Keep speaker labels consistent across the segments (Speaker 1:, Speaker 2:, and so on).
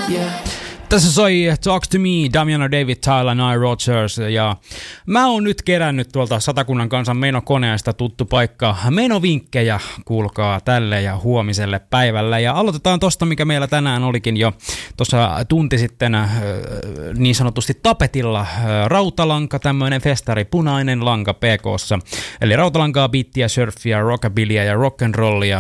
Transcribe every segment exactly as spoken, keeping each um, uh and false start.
Speaker 1: Yeah.
Speaker 2: Tässä soi Talk to Me, Damiano David, Tyler, Nye Rogers, ja mä oon nyt kerännyt tuolta Satakunnan kansan menokoneesta tuttu paikka menovinkkejä, kuulkaa tälle ja huomiselle päivälle, ja aloitetaan tosta, mikä meillä tänään olikin jo tuossa tunti sitten niin sanotusti tapetilla, rautalanka, tämmöinen festari, punainen lanka P K:ssa, eli rautalankaa, beattiä, surfia, rockabillyä ja rock'n'rollia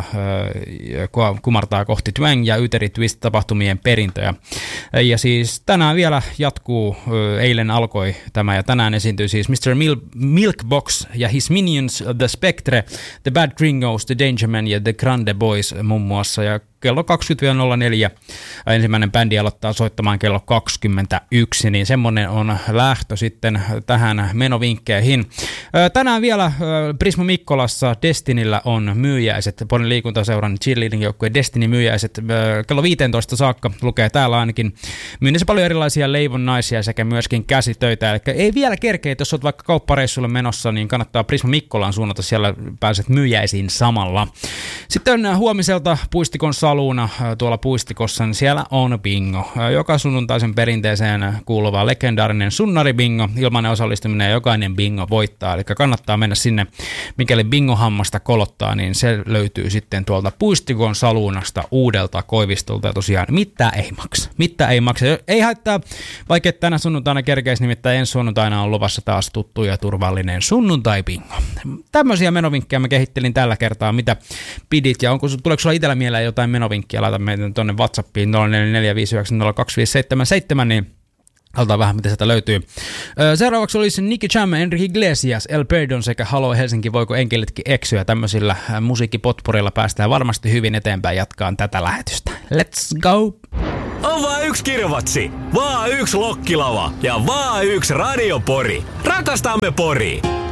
Speaker 2: kumartaa kohti twang ja Yteri Twist tapahtumien perintöjä. Ja siis tänään vielä jatkuu, eilen alkoi tämä ja tänään esiintyy siis mister Mil- Milkbox ja His Minions, The Spectre, The Bad Gringos, The Dangerman ja The Grande Boys muun muassa, ja kello kaksikymmentä nolla neljä ensimmäinen bändi aloittaa soittamaan kello kaksikymmentäyksi, niin semmonen on lähtö sitten tähän menovinkkeihin. Tänään vielä Prisma Mikkolassa Destinyllä on myyjäiset, Porin liikuntaseuran cheerleading joukkueen Destiny myyjäiset kello viisitoista saakka, lukee täällä ainakin. Myynnissä paljon erilaisia leivonnaisia sekä myöskin käsitöitä, eli ei vielä kerkeitä, jos olet vaikka kauppareissulle menossa, niin kannattaa Prisma Mikkolaan suunnata, siellä pääset myyjäisiin samalla. Sitten huomiselta Puistikon saluuna tuolla Puistikossa, niin siellä on bingo. Joka sunnuntaisen perinteeseen kuuluva legendaarinen sunnaribingo, ilmainen osallistuminen ja jokainen bingo voittaa, eli kannattaa mennä sinne, mikäli bingohammasta kolottaa, niin se löytyy sitten tuolta Puistikon saluunasta uudelta Koivistolta, ja tosiaan mitään ei maksa, mitään ei maksa, ei haittaa, vaikka tänä sunnuntaina kerkeisi, nimittäin ensi sunnuntaina on luvassa taas tuttu ja turvallinen sunnuntai-bingo. Tämmöisiä menovinkkejä mä kehittelin tällä kertaa, mitä pidit, ja onko, tuleeko sulla itsellä mieleen jotain menovinkkiä, laita meitä tuonne WhatsAppiin nolla neljä neljä viisi yhdeksän nolla kaksi viisi seitsemän seitsemän, niin katsotaan vähän, miten sieltä löytyy. Seuraavaksi olisi Nicky Jam, Enrique Iglesias, El Perdon sekä Halo Helsinki, voiko enkelitkin eksyä. Tämmöisillä musiikkipotpurilla päästään varmasti hyvin eteenpäin jatkaan tätä lähetystä. Let's go!
Speaker 3: On vaan yksi kirvatsi, vaan yksi lokkilava ja vaan yksi radiopori. Rakastamme Poria!